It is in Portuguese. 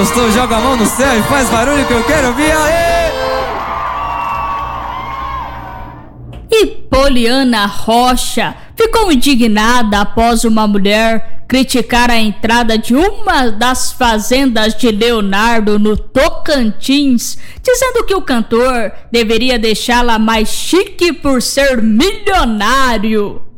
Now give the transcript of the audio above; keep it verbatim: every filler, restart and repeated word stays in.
gostou, joga a mão no céu e faz barulho que eu quero ouvir. Aê! E Poliana Rocha ficou indignada após uma mulher criticar a entrada de uma das fazendas de Leonardo no Tocantins, dizendo que o cantor deveria deixá-la mais chique por ser milionário.